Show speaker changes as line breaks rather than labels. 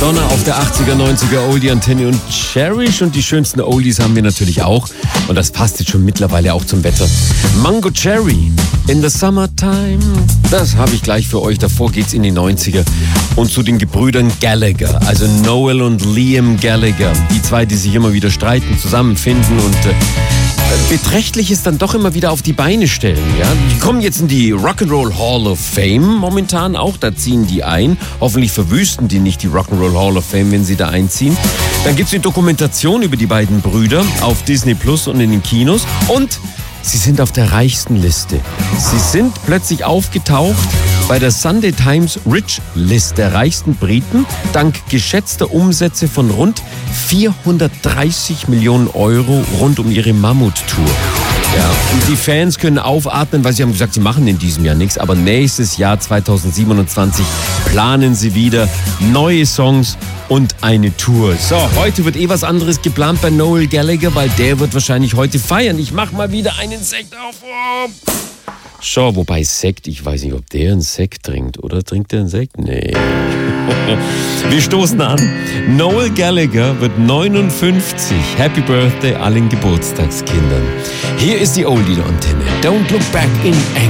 Madonna auf der 80er, 90er Oldie-Antenne und Cherish und die schönsten Oldies haben wir natürlich auch. Und das passt jetzt schon mittlerweile auch zum Wetter. Mango Cherry in the Summertime. Das habe ich gleich für euch. Davor geht's in die 90er und zu den Gebrüdern Gallagher, also Noel und Liam Gallagher. Die zwei, die sich immer wieder streiten, zusammenfinden und Beträchtliches dann doch immer wieder auf die Beine stellen. Ja? Die kommen jetzt in die Rock'n'Roll Hall of Fame momentan auch, da ziehen die ein. Hoffentlich verwüsten die nicht die Rock'n'Roll Hall of Fame, wenn sie da einziehen. Dann gibt's eine Dokumentation über die beiden Brüder auf Disney Plus und in den Kinos. Und sie sind auf der reichsten Liste. Sie sind plötzlich aufgetaucht bei der Sunday Times Rich List der reichsten Briten, dank geschätzter Umsätze von rund 430 Millionen Euro rund um ihre Mammut-Tour. Ja, und die Fans können aufatmen, weil sie haben gesagt, sie machen in diesem Jahr nichts, aber nächstes Jahr 2027 planen sie wieder neue Songs und eine Tour. So, heute wird was anderes geplant bei Noel Gallagher, weil der wird wahrscheinlich heute feiern. Ich mach mal wieder einen Sekt auf. Oh. Schau, wobei Sekt, ich weiß nicht, ob der einen Sekt trinkt. Oder trinkt der einen Sekt? Nee. Wir stoßen an. Noel Gallagher wird 59. Happy Birthday allen Geburtstagskindern. Hier ist die Oldie-Antenne. Don't look back in anger.